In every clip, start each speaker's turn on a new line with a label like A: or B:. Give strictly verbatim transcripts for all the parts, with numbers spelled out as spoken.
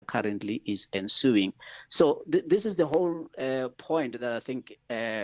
A: currently is ensuing. So th- this is the whole uh, point that I think uh,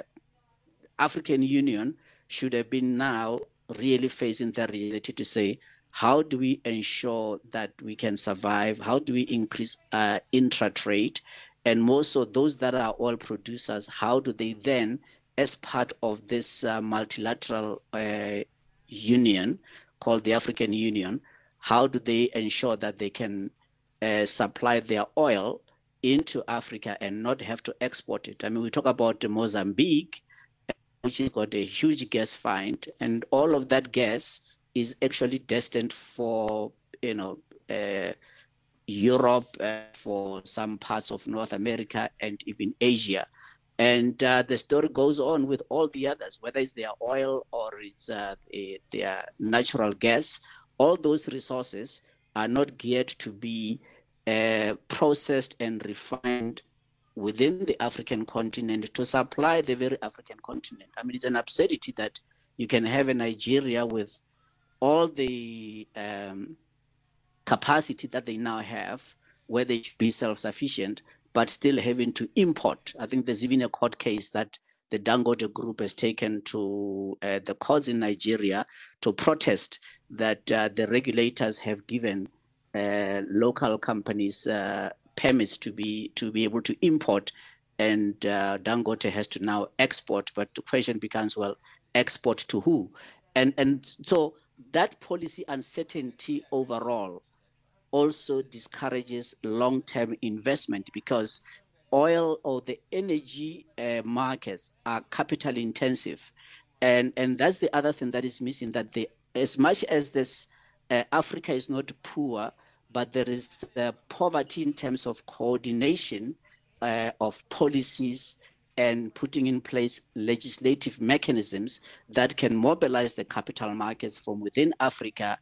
A: African Union should have been now really facing the reality to say, how do we ensure that we can survive? How do we increase uh, intra-trade? And more so, those that are oil producers, how do they then, as part of this uh, multilateral uh, union called the African Union, how do they ensure that they can uh, supply their oil into Africa and not have to export it? I mean, we talk about Mozambique, which has got a huge gas find, and all of that gas is actually destined for, you know, uh, Europe, uh, for some parts of North America, and even Asia. And uh, the story goes on with all the others, whether it's their oil or it's uh, a, their natural gas. All those resources are not geared to be uh, processed and refined within the African continent to supply the very African continent. I mean, it's an absurdity that you can have a Nigeria with all the um, capacity that they now have, where they should be self-sufficient, but still having to import. I think there's even a court case that the Dangote Group has taken to uh, the courts in Nigeria to protest that uh, the regulators have given uh, local companies uh, permits to be to be able to import, and uh, Dangote has to now export. But the question becomes, well, export to who? And and so that policy uncertainty overall also discourages long-term investment, because oil or the energy uh, markets are capital intensive. And and that's the other thing that is missing, that the, as much as this uh, Africa is not poor, but there is uh, poverty in terms of coordination uh, of policies and putting in place legislative mechanisms that can mobilize the capital markets from within Africa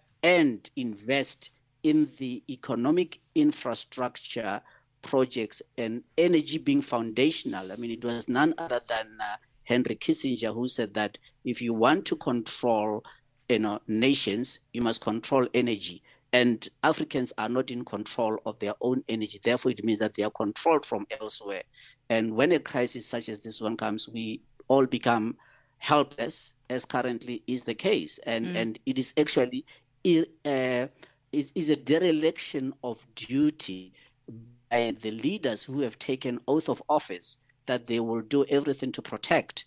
A: and invest in the economic infrastructure projects, and energy being foundational. I mean, it was none other than uh, Henry Kissinger who said that if you want to control, you know, nations, you must control energy. And Africans are not in control of their own energy. Therefore, it means that they are controlled from elsewhere. And when a crisis such as this one comes, we all become helpless, as currently is the case. And, mm. and it is actually uh, is, is a dereliction of duty by the leaders who have taken oath of office that they will do everything to protect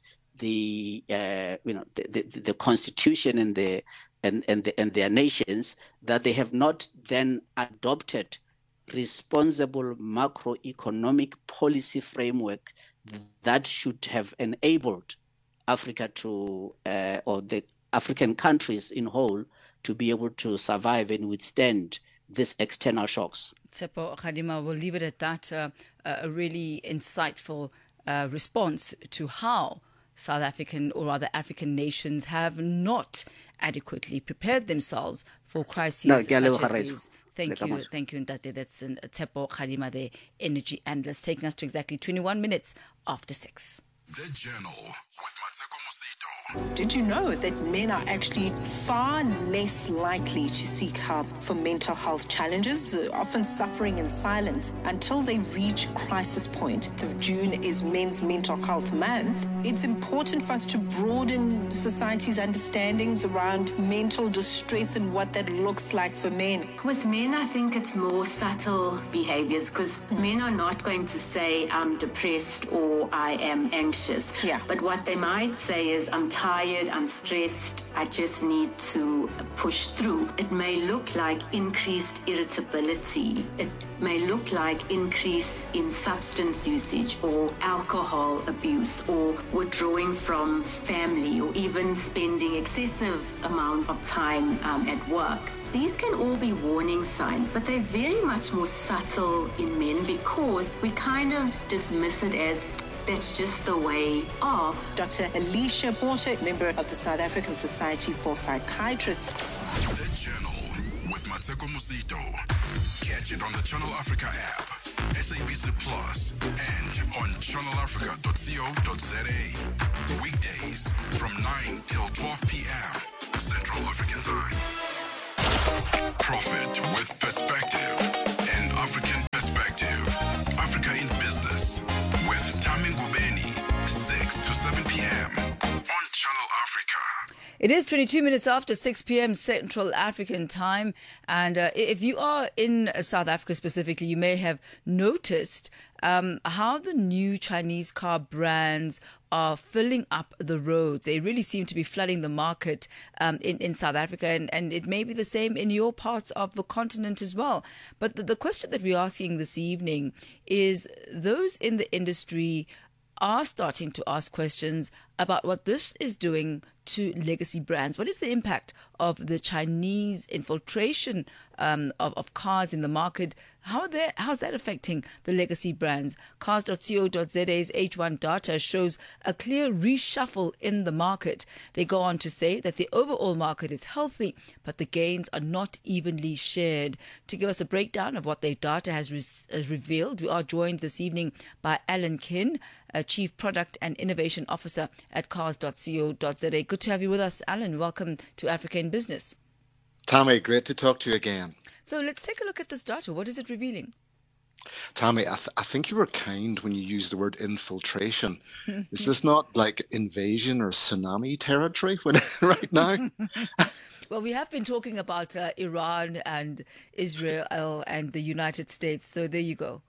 A: the uh, you know the, the, the constitution and the and and, the, and their nations, that they have not then adopted responsible macroeconomic policy framework that should have enabled Africa to uh, or the African countries in whole to be able to survive and withstand these external shocks.
B: Tshepo Kgadima, we'll leave it at that. Uh, a really insightful uh, response to how South African, or rather African nations, have not adequately prepared themselves for crises
A: no,
B: such as these. Thank you, thank you, Ntate. That's uh, Tshepo Kgadima, the energy analyst, taking us to exactly twenty-one minutes after six.
C: The Journal with Mateko Musito.
D: Did you know that men are actually far less likely to seek help for mental health challenges, often suffering in silence until they reach crisis point? The June is Men's Mental Health Month. It's important for us to broaden society's understandings around mental distress and what that looks like for men.
E: With men, I think it's more subtle behaviors, because men are not going to say, I'm depressed or I am anxious.
D: Yeah.
E: But what they might say is, I'm tired, I'm stressed, I just need to push through. It may look like increased irritability. It may look like increase in substance usage or alcohol abuse or withdrawing from family or even spending excessive amount of time um, at work. These can all be warning signs, but they're very much more subtle in men because we kind of dismiss it as that's just the way of.
D: Doctor Alicia Porter, member of the South African Society for Psychiatrists.
C: The Journal with Mateko Musito. Catch it on the Channel Africa app, S A B C Plus, and on channel africa dot co dot za. Weekdays from nine till twelve p.m. Central African Time. Profit with perspective and African
B: It is twenty-two minutes after six p.m. Central African time. And uh, if you are in South Africa specifically, you may have noticed um, how the new Chinese car brands are filling up the roads. They really seem to be flooding the market um, in, in South Africa. And, and it may be the same in your parts of the continent as well. But the, the question that we're asking this evening is those in the industry are starting to ask questions about what this is doing to legacy brands. What is the impact of the Chinese infiltration um, of, of cars in the market? How are they, how's that affecting the legacy brands? cars dot co dot za's H one data shows a clear reshuffle in the market. They go on to say that the overall market is healthy, but the gains are not evenly shared. To give us a breakdown of what their data has re- revealed, we are joined this evening by Alan Kin, uh, Chief Product and Innovation Officer at cars dot co dot za. Good to have you with us, Alan. Welcome to Africa in Business.
F: Tammy, great to talk to you again.
B: So let's take a look at this data. What is it revealing?
F: Tammy, I, th- I think you were kind when you used the word infiltration. Is this not like invasion or tsunami territory when, right now?
B: Well, we have been talking about uh, Iran and Israel and the United States. So there you go.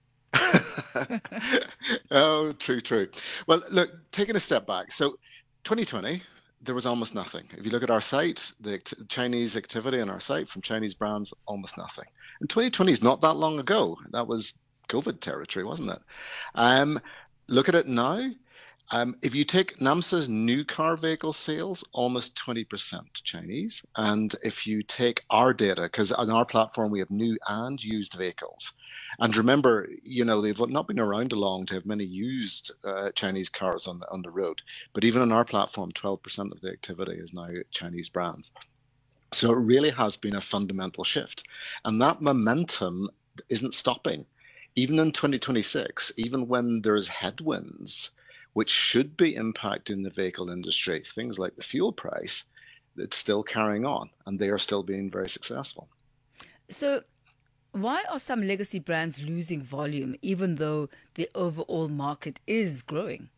F: Oh, true, true. Well, look, taking a step back. So twenty twenty, there was almost nothing. If you look at our site, the act- Chinese activity on our site from Chinese brands, almost nothing. And twenty twenty is not that long ago. That was COVID territory, wasn't it? Um, look at it now. Um, if you take NAMSA's new car vehicle sales, almost twenty percent Chinese. And if you take our data, because on our platform we have new and used vehicles. And remember, you know, they've not been around long to have many used uh, Chinese cars on the, on the road. But even on our platform, twelve percent of the activity is now Chinese brands. So it really has been a fundamental shift. And that momentum isn't stopping. Even in twenty twenty-six, even when there's headwinds, which should be impacting the vehicle industry, things like the fuel price, it's still carrying on, and they are still being very successful.
B: So why are some legacy brands losing volume, even though the overall market is growing?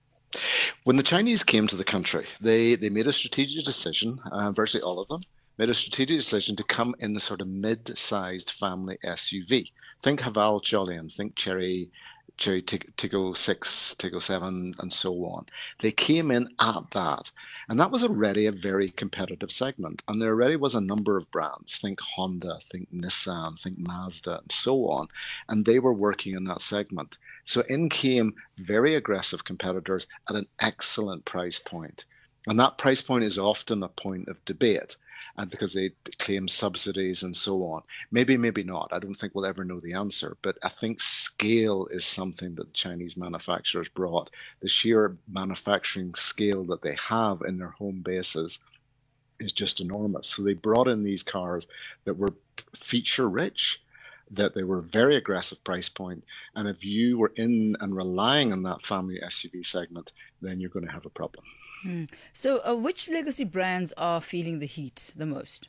F: When the Chinese came to the country, they, they made a strategic decision, uh, virtually all of them, made a strategic decision to come in the sort of mid-sized family S U V. Think Haval Jolion, think Cherry Cherry Tiggo six, Tiggo seven, and so on. They came in at that. And that was already a very competitive segment. And there already was a number of brands, think Honda, think Nissan, think Mazda, and so on. And they were working in that segment. So in came very aggressive competitors at an excellent price point. And that price point is often a point of debate, and because they claim subsidies and so on. Maybe, maybe not. I don't think we'll ever know the answer. But I think scale is something that the Chinese manufacturers brought. The sheer manufacturing scale that they have in their home bases is just enormous. So they brought in these cars that were feature rich, that they were very aggressive price point. And if you were in and relying on that family S U V segment, then you're going to have a problem.
B: Hmm. So uh, which legacy brands are feeling the heat the most?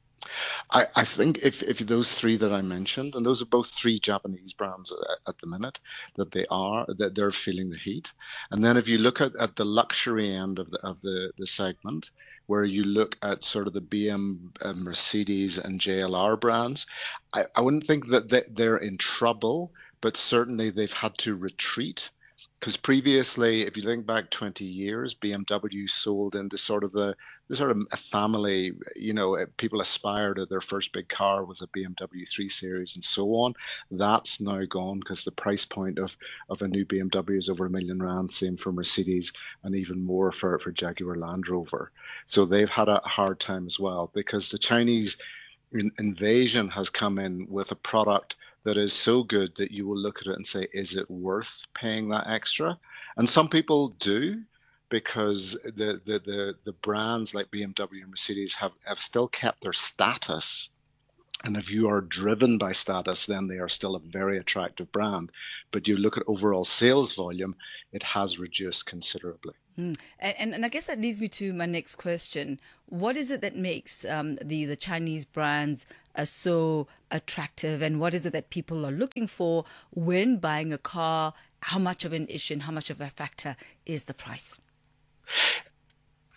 F: I, I think if, if those three that I mentioned, and those are both three Japanese brands at, at the minute, that they are, that they're feeling the heat. And then if you look at, at the luxury end of the of the, the segment, where you look at sort of the B M, uh, Mercedes and J L R brands, I, I wouldn't think that they, they're in trouble, but certainly they've had to retreat. Because previously, if you think back twenty years, B M W sold into sort of the, the sort of a family, you know, people aspired at their first big car was a B M W three Series and so on. That's now gone because the price point of, of a new B M W is over a million rand, same for Mercedes, and even more for, for Jaguar Land Rover. So they've had a hard time as well because the Chinese invasion has come in with a product that is so good that you will look at it and say, is it worth paying that extra? And some people do, because the the the, the brands like B M W and Mercedes have, have still kept their status. And if you are driven by status, then they are still a very attractive brand. But you look at overall sales volume, it has reduced considerably.
B: Mm. And, and I guess that leads me to my next question. What is it that makes um, the, the Chinese brands uh, so attractive? And what is it that people are looking for when buying a car? How much of an issue and how much of a factor is the price?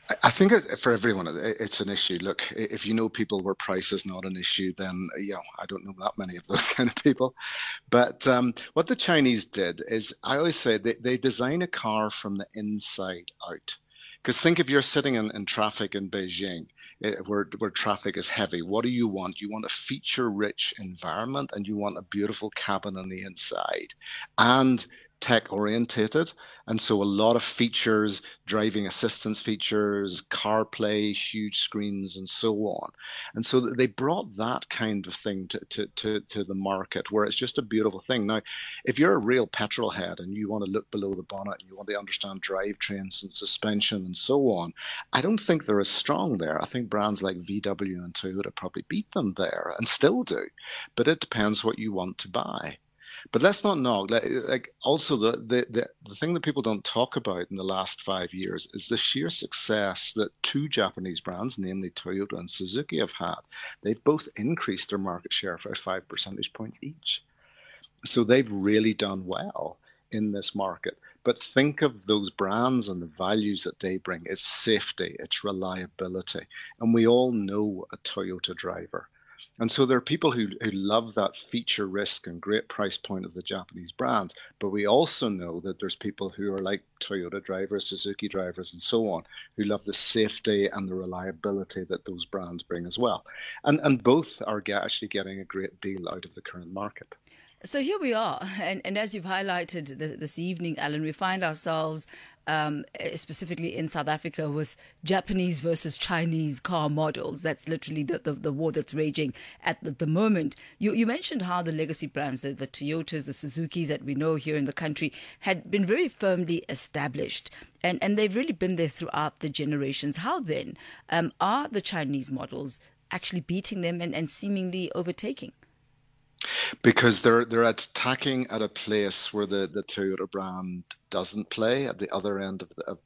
F: I think for everyone, it's an issue. Look, if you know people where price is not an issue, then, you know, I don't know that many of those kind of people. But um, what the Chinese did is, I always say, they, they design a car from the inside out. Because think if you're sitting in, in traffic in Beijing, where, where traffic is heavy, what do you want? You want a feature-rich environment, and you want a beautiful cabin on the inside. And tech orientated, and so a lot of features, driving assistance features, CarPlay, huge screens, and so on. And so they brought that kind of thing to, to, to, to the market, where it's just a beautiful thing. Now, if you're a real petrol head and you want to look below the bonnet, and you want to understand drivetrains and suspension and so on, I don't think they're as strong there. I think brands like V W and Toyota probably beat them there, and still do. But it depends what you want to buy. But let's not knock. Like also the, the the the thing that people don't talk about in the last five years is the sheer success that two Japanese brands, namely Toyota and Suzuki, have had. They've both increased their market share by five percentage points each. So they've really done well in this market. But think of those brands and the values that they bring. It's safety, it's reliability, and we all know a Toyota driver. And so there are people who, who love that feature risk and great price point of the Japanese brand. But we also know that there's people who are like Toyota drivers, Suzuki drivers, and so on, who love the safety and the reliability that those brands bring as well. And and both are get, actually getting a great deal out of the current market.
B: So here we are, and, and as you've highlighted the, this evening, Alan, we find ourselves um, specifically in South Africa with Japanese versus Chinese car models. That's literally the, the, the war that's raging at the, the moment. You, you mentioned how the legacy brands, the, the Toyotas, the Suzukis that we know here in the country, had been very firmly established, and, and they've really been there throughout the generations. How then um, are the Chinese models actually beating them and, and seemingly overtaking?
F: Because they're they're attacking at a place where the, the Toyota brand doesn't play, at the other end of the. Of,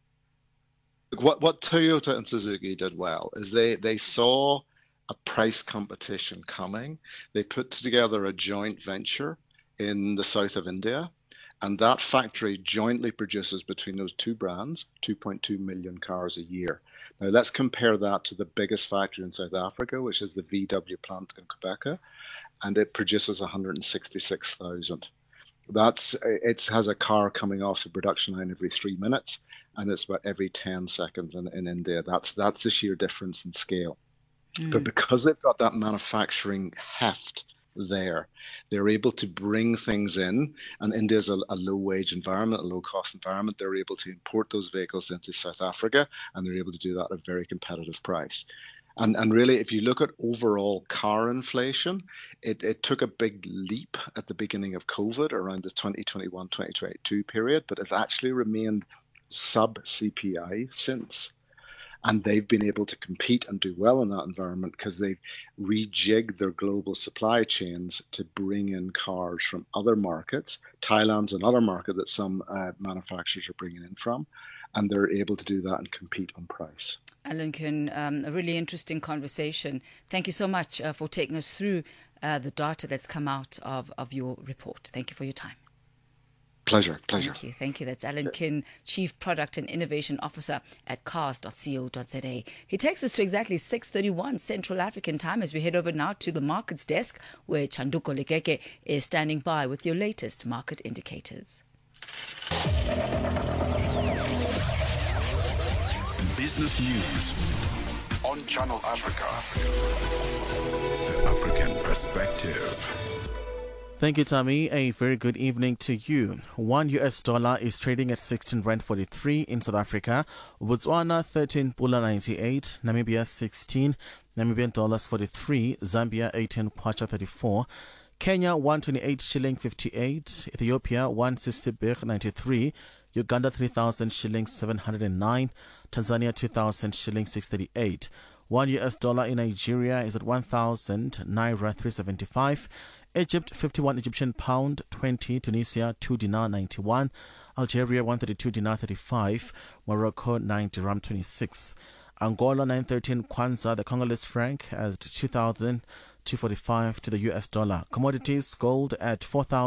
F: what what Toyota and Suzuki did well is they they saw a price competition coming. They put together a joint venture in the south of India, and that factory jointly produces between those two brands two point two million cars a year. Now let's compare that to the biggest factory in South Africa, which is the V W plant in Quebec, and it produces one hundred sixty-six thousand. That's it has a car coming off the production line every three minutes, and it's about every ten seconds in, in India. That's that's the sheer difference in scale. Mm. But because they've got that manufacturing heft there, they're able to bring things in, and India's a, a low-wage environment, a low-cost environment. They're able to import those vehicles into South Africa, and they're able to do that at a very competitive price. And and really, if you look at overall car inflation, it, it took a big leap at the beginning of COVID around the twenty twenty-one twenty twenty-two period, but it's actually remained sub-C P I since. And they've been able to compete and do well in that environment because they've rejigged their global supply chains to bring in cars from other markets. Thailand's another market that some uh, manufacturers are bringing in from, and they're able to do that and compete on price.
B: Alan Kin, um, a really interesting conversation. Thank you so much uh, for taking us through uh, the data that's come out of, of your report. Thank you for your time.
F: Pleasure, pleasure.
B: Thank you, thank you. That's Alan Kin, Chief Product and Innovation Officer at cars dot co dot za. He takes us to exactly six thirty-one Central African time as we head over now to the markets desk, where Chanduko Lekeke is standing by with your latest market indicators.
C: Business News on Channel Africa. The African Perspective.
G: Thank you, Tommy. A very good evening to you. One U S dollar is trading at sixteen rand forty-three in South Africa. Botswana thirteen pula ninety-eight. Namibia sixteen. Namibian dollars forty-three. Zambia eighteen kwacha thirty-four. Kenya one twenty-eight shilling fifty-eight. Ethiopia one sixty birr ninety-three. Uganda three thousand shillings seven hundred nine. Tanzania two thousand shillings six thirty-eight. One U S dollar in Nigeria is at one thousand naira three seventy-five. Egypt fifty-one Egyptian pound twenty. Tunisia two dinar ninety-one. Algeria one thirty-two dinar thirty-five. Morocco nine dirham twenty-six. Angola nine thirteen kwanza. The Congolese franc as two thousand two forty-five to the U S dollar. Commodities: gold at four thousand